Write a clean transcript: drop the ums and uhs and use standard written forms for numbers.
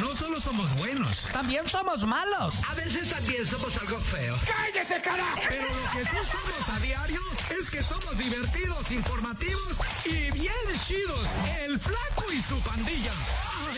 no solo somos buenos, También somos malos. a veces también somos algo feos. ¡Cállese, carajo! Pero lo que sí somos a diario es que somos divertidos, informativos y bien chidos. El Flaco y su pandilla.